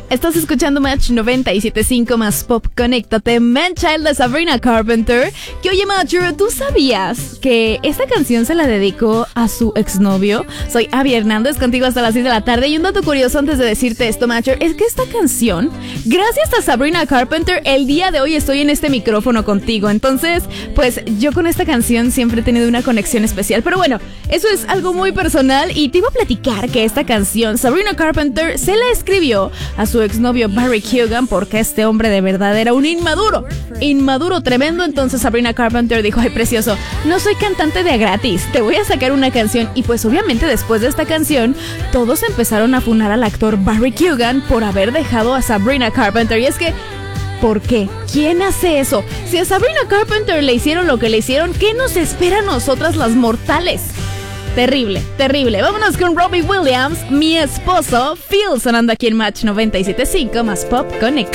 Estás escuchando Match 97.5 más Pop. Conéctate, Man-Child de Sabrina Carpenter. Que oye, Matcher, ¿tú sabías que esta canción se la dedicó a su exnovio? Soy Abby Hernández, contigo hasta las 6 de la tarde. Y un dato curioso antes de decirte esto, Matcher, es que esta canción, gracias a Sabrina Carpenter, el día de hoy estoy en este micrófono contigo. Entonces, pues yo con esta canción siempre he tenido una conexión especial. Pero bueno, eso es algo muy personal. Y te iba a platicar que esta canción, Sabrina Carpenter, se la escribió a su exnovio Barry Keoghan porque este hombre de verdad era un inmaduro tremendo. Entonces Sabrina Carpenter dijo: ay, precioso, no soy cantante de a gratis, te voy a sacar una canción. Y pues obviamente después de esta canción todos empezaron a funar al actor Barry Keoghan por haber dejado a Sabrina Carpenter. Y es que, ¿por qué? ¿Quién hace eso? Si a Sabrina Carpenter le hicieron lo que le hicieron, ¿qué nos espera a nosotras las mortales? Terrible, terrible. Vámonos con Robbie Williams, Mi Esposo, Feel, sonando aquí en Match 97.5 más Pop. Conecta.